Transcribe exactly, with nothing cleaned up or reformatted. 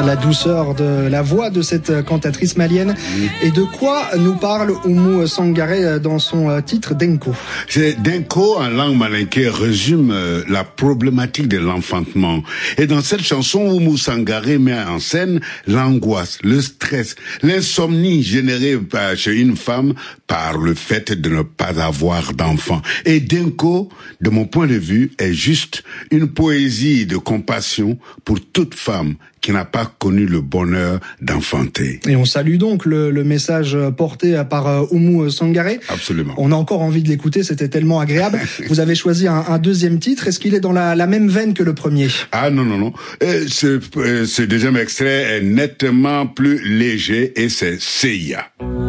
La douceur de la voix de cette cantatrice malienne. Et de quoi nous parle Oumou Sangaré dans son titre Denko? C'est Denko en langue malinké résume la problématique de l'enfantement. Et dans cette chanson, Oumou Sangaré met en scène l'angoisse, le stress, l'insomnie générée par, chez une femme par le fait de ne pas avoir d'enfant. Et Denko, de mon point de vue, est juste une poésie de compassion pour toute femme qui n'a pas connu le bonheur d'enfanter. Et on salue donc le, le message porté par Oumou Sangaré. Absolument. On a encore envie de l'écouter, c'était tellement agréable. Vous avez choisi un, un deuxième titre, est-ce qu'il est dans la, la même veine que le premier? Ah non, non, non. Euh, ce, euh, ce deuxième extrait est nettement plus léger et c'est C I A.